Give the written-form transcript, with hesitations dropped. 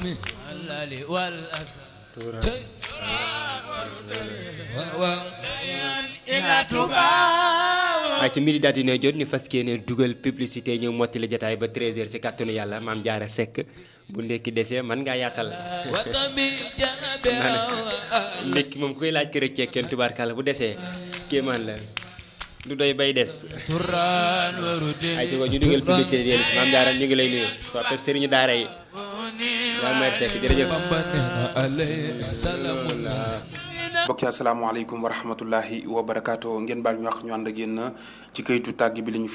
waaye ci midi daal dina jot ñu fas yéene dugal publicité ñëw mottali jotaay ba 13h ci kàttanu yàlla maam Jaara Seck bu ndekki desee man ngaa yaatal ndekki moom ku koy laaj kër ceeg kenn tubaarkàlla bu desee kéemaan la du doy bay des ay ci ko ñu dugal publicité yéen maam Jaara ñu ngi lay nuyu soo pep sëriñu daara yi yaa may Seck jërëjëf mbokk yi asalaamaaleykum wa rahmatullahi wa barakaatu ngeen baal ñu wax ñu ànd ak yéen ci kayitu tàgg bi la ñu